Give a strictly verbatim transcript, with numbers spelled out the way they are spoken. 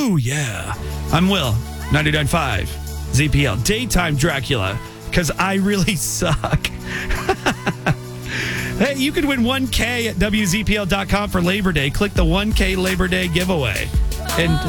Ooh, yeah. I'm Will, ninety-nine point five Z P L. Daytime Dracula, because I really suck. Hey, you can win one K at W Z P L dot com for Labor Day. Click the one K Labor Day giveaway. And